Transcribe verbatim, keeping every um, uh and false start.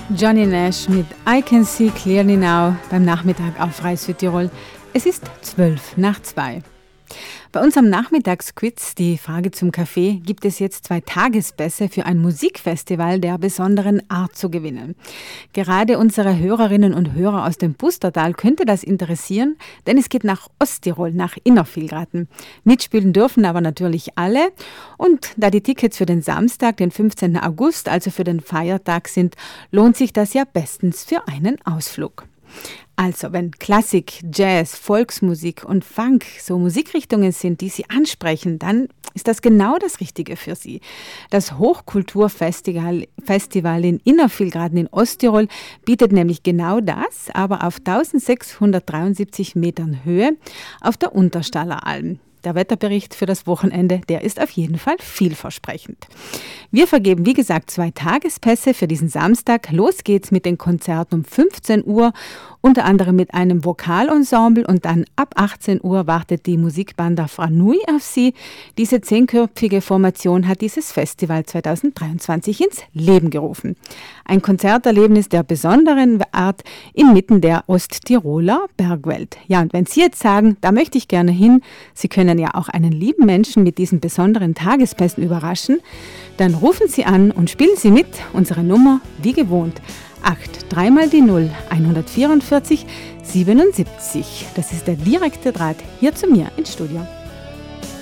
Johnny Nash mit I Can See Clearly Now beim Nachmittag auf Freies Südtirol. Es ist zwölf nach zwei. Bei unserem Nachmittagsquiz, die Frage zum Kaffee, gibt es jetzt zwei Tagespässe für ein Musikfestival der besonderen Art zu gewinnen. Gerade unsere Hörerinnen und Hörer aus dem Pustertal könnte das interessieren, denn es geht nach Osttirol, nach Innervillgraten. Mitspielen dürfen aber natürlich alle. Und da die Tickets für den Samstag, den fünfzehnten August, also für den Feiertag sind, lohnt sich das ja bestens für einen Ausflug. Also, wenn Klassik, Jazz, Volksmusik und Funk so Musikrichtungen sind, die Sie ansprechen, dann ist das genau das Richtige für Sie. Das Hochkulturfestival Festival in Innervillgraten in Osttirol bietet nämlich genau das, aber auf eintausendsechshundertdreiundsiebzig Metern Höhe auf der Unterstaller Alm. Der Wetterbericht für das Wochenende, der ist auf jeden Fall vielversprechend. Wir vergeben, wie gesagt, zwei Tagespässe für diesen Samstag. Los geht's mit den Konzerten um fünfzehn Uhr, unter anderem mit einem Vokalensemble, und dann ab achtzehn Uhr wartet die Musikbanda Franui auf Sie. Diese zehnköpfige Formation hat dieses Festival zweitausenddreiundzwanzig ins Leben gerufen. Ein Konzerterlebnis der besonderen Art inmitten der Osttiroler Bergwelt. Ja, und wenn Sie jetzt sagen, da möchte ich gerne hin, Sie können ja auch einen lieben Menschen mit diesen besonderen Tagespässen überraschen, dann rufen Sie an und spielen Sie mit. Unsere Nummer, wie gewohnt, acht dreimal die null hundertvierundvierzig siebenundsiebzig. Das ist der direkte Draht hier zu mir ins Studio.